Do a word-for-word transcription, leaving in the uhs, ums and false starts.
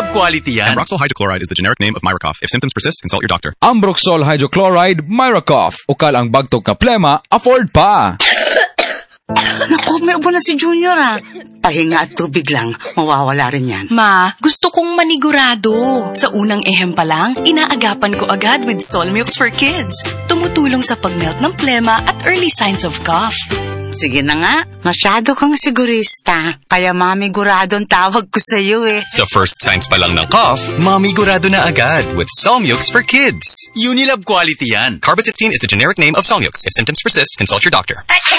Unilab quality yan. Ambroxol hydrochloride is the generic name of Myracough. If symptoms persist, consult your doctor. Ambroxol hydrochloride, Myracough. Ukal ang bagtog ka plema, afford pa. Naku, may ubo na si Junior ah. Pahinga at tubig lang, mawawala rin yan. Ma, gusto kong manigurado. Sa unang ehem pa lang, inaagapan ko agad with Solmux for Kids. Tumutulong sa pagmelt ng plema at early signs of cough. Sige na nga, masyado kang sigurista. Kaya mamigurado ang tawag ko sa'yo eh. Sa first signs pa lang ng cough, mamigurado na agad with Solmux for Kids. Unilab quality yan. Carbocisteine is the generic name of Solmux. If symptoms persist, consult your doctor.